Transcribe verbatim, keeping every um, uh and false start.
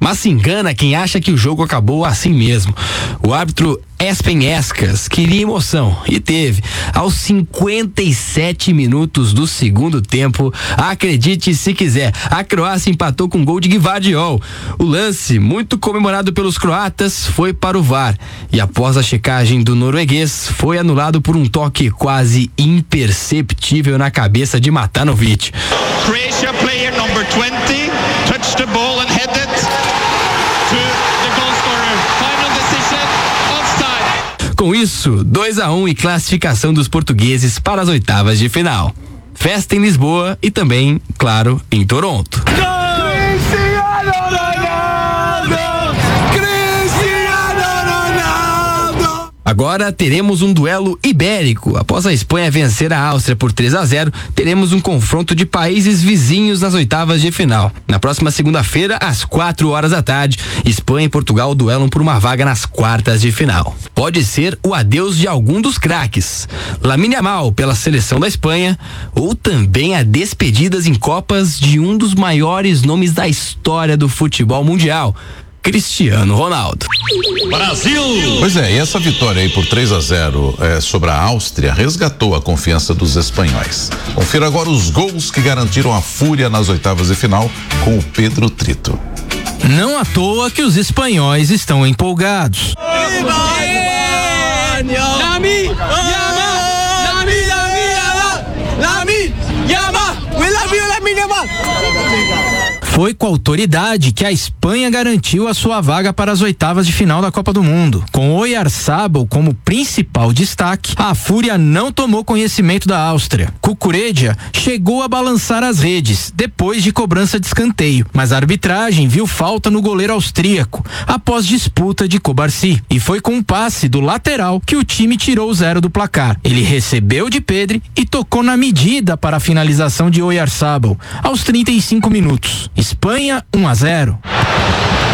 Mas se engana quem acha que o jogo acabou assim mesmo. O árbitro Espen Escas queria emoção e teve. Aos cinquenta e sete minutos do segundo tempo, acredite se quiser, a Croácia empatou com um gol de Gvardiol. O lance, muito comemorado pelos croatas, foi para o V A R e após a checagem do norueguês, foi anulado por um toque quase imperceptível na cabeça de Matanovic. Croatia player number twenty touched the ball and headed to the goal scorer. Final decision, offside. Com isso, dois a um e classificação dos portugueses para as oitavas de final. Festa em Lisboa e também, claro, em Toronto. Agora teremos um duelo ibérico. Após a Espanha vencer a Áustria por três a zero, teremos um confronto de países vizinhos nas oitavas de final. Na próxima segunda-feira, às quatro horas da tarde, Espanha e Portugal duelam por uma vaga nas quartas de final. Pode ser o adeus de algum dos craques. Lamine Yamal pela seleção da Espanha, ou também a despedidas em Copas de um dos maiores nomes da história do futebol mundial, Cristiano Ronaldo. Brasil! Pois é, e essa vitória aí por três a zero é, sobre a Áustria resgatou a confiança dos espanhóis. Confira agora os gols que garantiram a fúria nas oitavas de final com o Pedro Trito. Não à toa que os espanhóis estão empolgados. Foi com autoridade que a Espanha garantiu a sua vaga para as oitavas de final da Copa do Mundo. Com Oyarzabal como principal destaque, a Fúria não tomou conhecimento da Áustria. Cucurella chegou a balançar as redes, depois de cobrança de escanteio, mas a arbitragem viu falta no goleiro austríaco, após disputa de Cobarsi. E foi com um passe do lateral que o time tirou o zero do placar. Ele recebeu de Pedri e tocou na medida para a finalização de Oyarzabal, aos trinta e cinco minutos. Espanha um a zero.